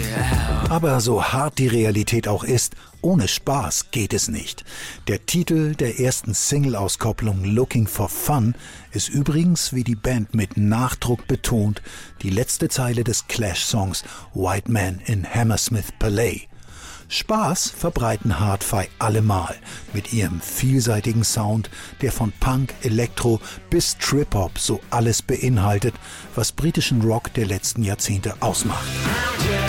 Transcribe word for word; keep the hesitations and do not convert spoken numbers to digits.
Aber so hart die Realität auch ist, ohne Spaß geht es nicht. Der Titel der ersten Single-Auskopplung Looking for Fun ist übrigens, wie die Band mit Nachdruck betont, die letzte Zeile des Clash-Songs White Man in Hammersmith Palais. Spaß verbreiten Hard-Fi allemal mit ihrem vielseitigen Sound, der von Punk, Elektro bis Trip-Hop so alles beinhaltet, was britischen Rock der letzten Jahrzehnte ausmacht.